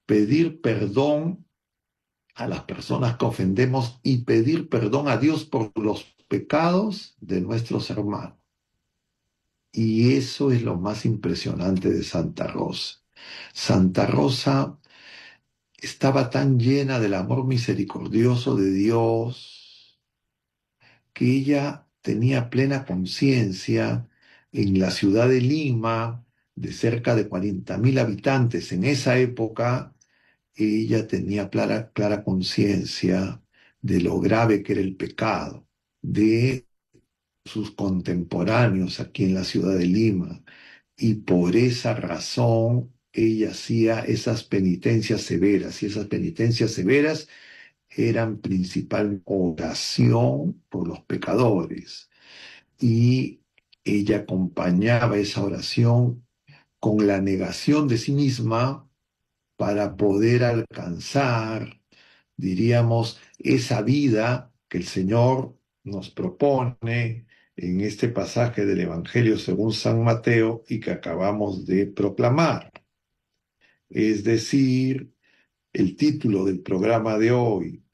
pedir perdón a las personas que ofendemos y pedir perdón a Dios por los pecados de nuestros hermanos. Y eso es lo más impresionante de Santa Rosa. Santa Rosa estaba tan llena del amor misericordioso de Dios que ella tenía plena conciencia en la ciudad de Lima, de cerca de 40.000 habitantes. En esa época, ella tenía clara conciencia de lo grave que era el pecado, de sus contemporáneos aquí en la ciudad de Lima, y por esa razón ella hacía esas penitencias severas, y esas penitencias severas eran principal oración por los pecadores, y ella acompañaba esa oración con la negación de sí misma para poder alcanzar, diríamos, esa vida que el Señor nos propone en este pasaje del Evangelio según San Mateo y que acabamos de proclamar. Es decir, el título del programa de hoy: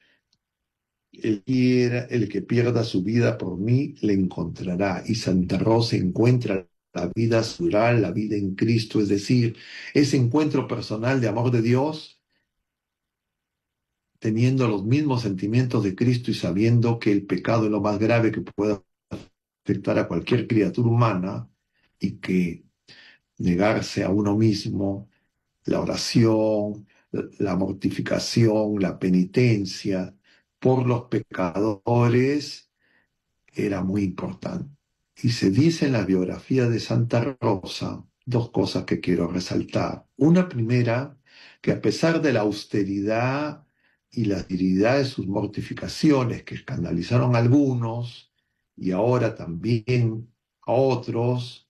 el que pierda su vida por mí, le encontrará. Y Santa Rosa encuentra la vida natural, la vida en Cristo, es decir, ese encuentro personal de amor de Dios, teniendo los mismos sentimientos de Cristo y sabiendo que el pecado es lo más grave que puede afectar a cualquier criatura humana, y que negarse a uno mismo, la oración, la mortificación, la penitencia por los pecadores era muy importante. Y se dice en la biografía de Santa Rosa dos cosas que quiero resaltar. Una primera, que a pesar de la austeridad y la dignidad de sus mortificaciones que escandalizaron a algunos y ahora también a otros,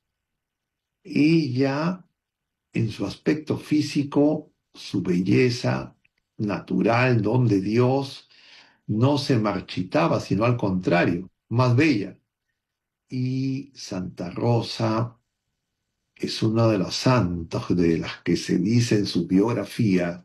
ella, en su aspecto físico, su belleza natural, don de Dios, no se marchitaba, sino al contrario, más bella. Y Santa Rosa es uno de los santos de las que se dice en su biografía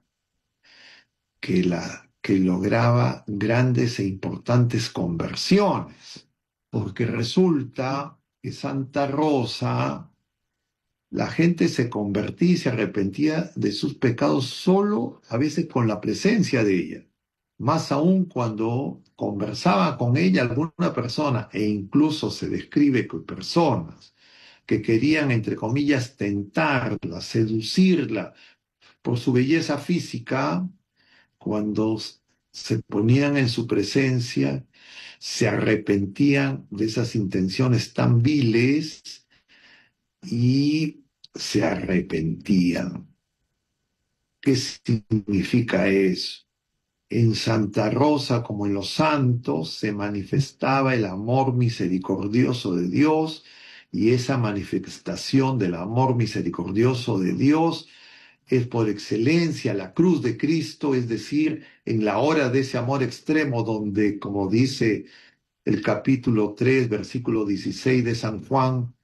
que lograba grandes e importantes conversiones, porque resulta que Santa Rosa, la gente se convertía y se arrepentía de sus pecados solo a veces con la presencia de ella, más aún cuando conversaba con ella alguna persona, e incluso se describe que personas que querían, entre comillas, tentarla, seducirla por su belleza física, cuando se ponían en su presencia, se arrepentían de esas intenciones tan viles y se arrepentían. ¿Qué significa eso? En Santa Rosa, como en los santos, se manifestaba el amor misericordioso de Dios, y esa manifestación del amor misericordioso de Dios es por excelencia la cruz de Cristo, es decir, en la hora de ese amor extremo donde, como dice el capítulo 3, versículo 16 de San Juan,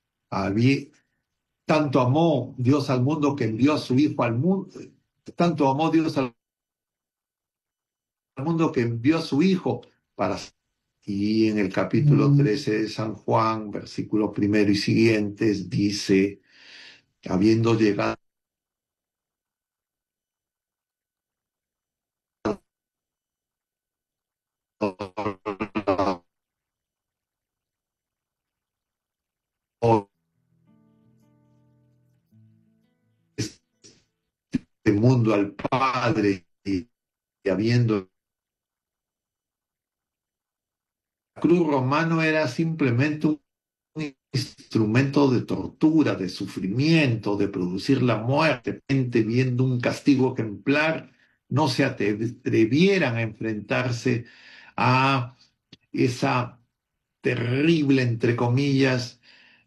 tanto amó Dios al mundo que envió a su Hijo al mundo, tanto amó Dios al mundo que envió a su Hijo para... Y en el capítulo 13 de San Juan, versículo primero y siguientes, dice, habiendo llegado este mundo al Padre, y habiendo... La cruz romano era simplemente un instrumento de tortura, de sufrimiento, de producir la muerte. Gente viendo un castigo ejemplar, no se atrevieran a enfrentarse a esa terrible, entre comillas,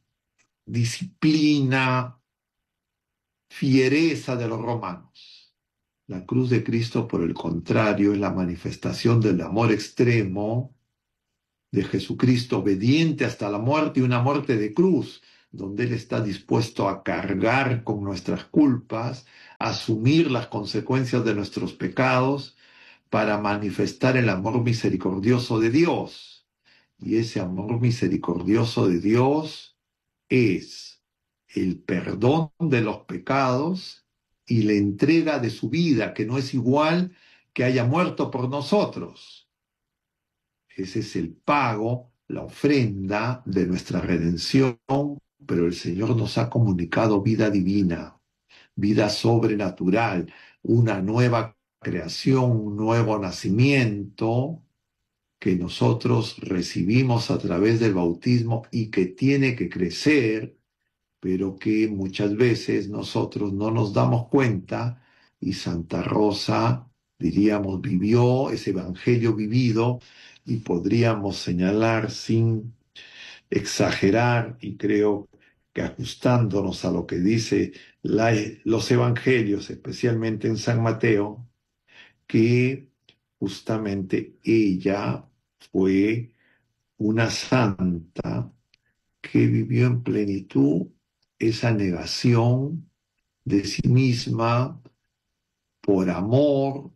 disciplina, fiereza de los romanos. La cruz de Cristo, por el contrario, es la manifestación del amor extremo de Jesucristo, obediente hasta la muerte, y una muerte de cruz, donde Él está dispuesto a cargar con nuestras culpas, asumir las consecuencias de nuestros pecados para manifestar el amor misericordioso de Dios. Y ese amor misericordioso de Dios es el perdón de los pecados y la entrega de su vida, que no es igual que haya muerto por nosotros. Ese es el pago, la ofrenda de nuestra redención, pero el Señor nos ha comunicado vida divina, vida sobrenatural, una nueva creación, un nuevo nacimiento que nosotros recibimos a través del bautismo y que tiene que crecer, pero que muchas veces nosotros no nos damos cuenta, y Santa Rosa, diríamos, vivió ese evangelio vivido, y podríamos señalar sin exagerar, y creo que ajustándonos a lo que dice los evangelios, especialmente en San Mateo, que justamente ella fue una santa que vivió en plenitud esa negación de sí misma por amor,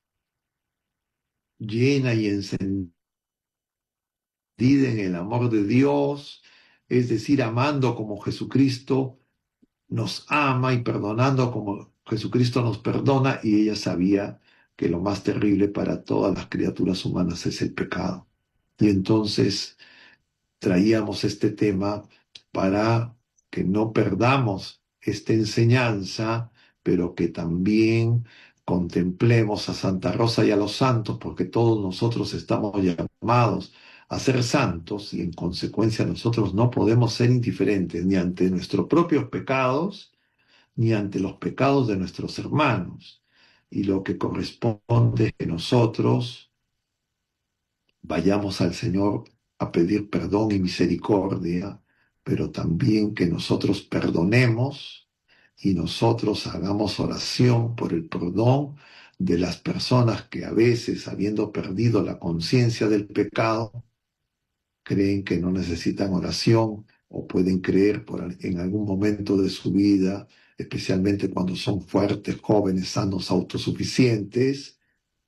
llena y encendida en el amor de Dios, es decir, amando como Jesucristo nos ama y perdonando como Jesucristo nos perdona, y ella sabía que lo más terrible para todas las criaturas humanas es el pecado. Y entonces traíamos este tema para que no perdamos esta enseñanza, pero que también contemplemos a Santa Rosa y a los santos, porque todos nosotros estamos llamados a ser santos, y en consecuencia nosotros no podemos ser indiferentes ni ante nuestros propios pecados, ni ante los pecados de nuestros hermanos. Y lo que corresponde es que nosotros vayamos al Señor a pedir perdón y misericordia, pero también que nosotros perdonemos y nosotros hagamos oración por el perdón de las personas que a veces, habiendo perdido la conciencia del pecado, creen que no necesitan oración, o pueden creer en algún momento de su vida, especialmente cuando son fuertes, jóvenes, sanos, autosuficientes,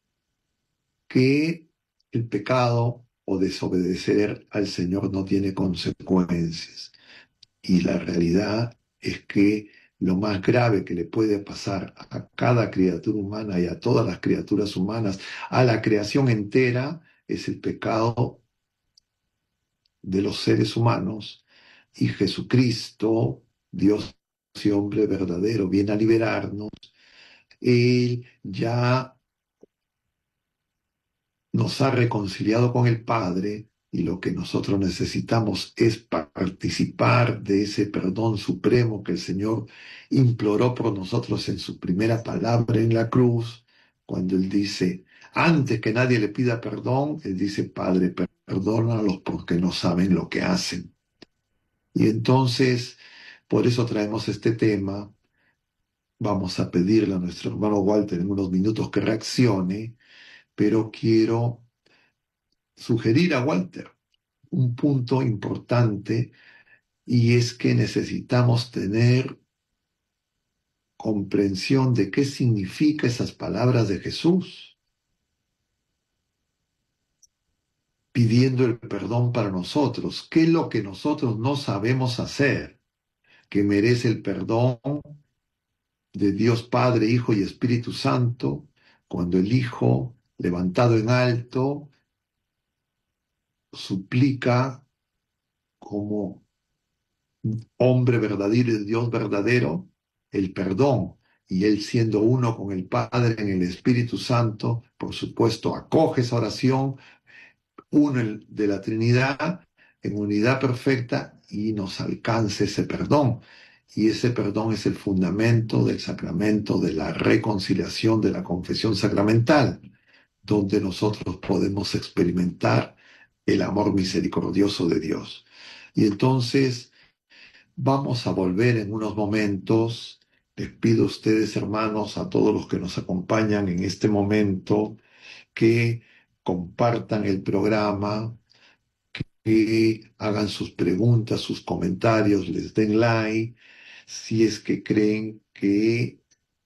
que el pecado o desobedecer al Señor no tiene consecuencias. Y la realidad es que lo más grave que le puede pasar a cada criatura humana y a todas las criaturas humanas, a la creación entera, es el pecado de los seres humanos. Y Jesucristo, Dios y hombre verdadero, viene a liberarnos. Él ya nos ha reconciliado con el Padre, y lo que nosotros necesitamos es participar de ese perdón supremo que el Señor imploró por nosotros en su primera palabra en la cruz, cuando Él dice, antes que nadie le pida perdón, Él dice, Padre, perdónalos porque no saben lo que hacen. Y entonces, por eso traemos este tema. Vamos a pedirle a nuestro hermano Walter en unos minutos que reaccione, pero quiero sugerir a Walter un punto importante, y es que necesitamos tener comprensión de qué significa esas palabras de Jesús, pidiendo el perdón para nosotros. ¿Qué es lo que nosotros no sabemos hacer, que merece el perdón de Dios Padre, Hijo y Espíritu Santo, cuando el Hijo, levantado en alto, suplica como hombre verdadero y Dios verdadero, el perdón, y él siendo uno con el Padre en el Espíritu Santo, por supuesto, acoge esa oración, uno de la Trinidad en unidad perfecta, y nos alcance ese perdón. Y ese perdón es el fundamento del sacramento de la reconciliación, de la confesión sacramental, donde nosotros podemos experimentar el amor misericordioso de Dios. Y entonces vamos a volver en unos momentos. Les pido a ustedes, hermanos, a todos los que nos acompañan en este momento, que compartan el programa, que hagan sus preguntas, sus comentarios, les den like, si es que creen que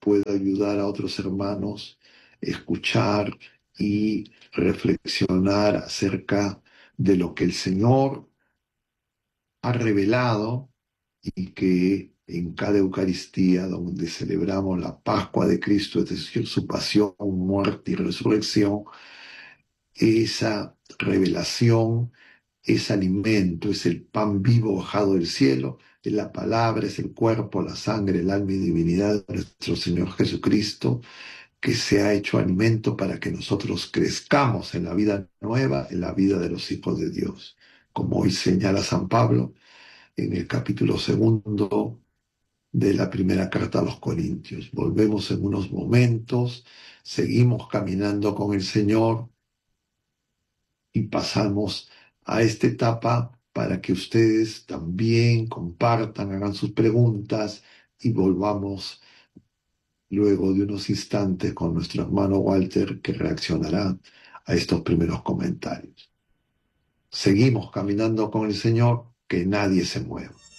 pueda ayudar a otros hermanos a escuchar y reflexionar acerca de lo que el Señor ha revelado y que en cada Eucaristía donde celebramos la Pascua de Cristo, es decir, su pasión, muerte y resurrección, esa revelación es alimento, es el pan vivo bajado del cielo, es la palabra, es el cuerpo, la sangre, el alma y divinidad de nuestro Señor Jesucristo, que se ha hecho alimento para que nosotros crezcamos en la vida nueva, en la vida de los hijos de Dios. Como hoy señala San Pablo en el capítulo 2 de la primera carta a los Corintios. Volvemos en unos momentos, seguimos caminando con el Señor y pasamos a esta etapa para que ustedes también compartan, hagan sus preguntas y volvamos luego de unos instantes con nuestro hermano Walter, que reaccionará a estos primeros comentarios. Seguimos caminando con el Señor, que nadie se mueva.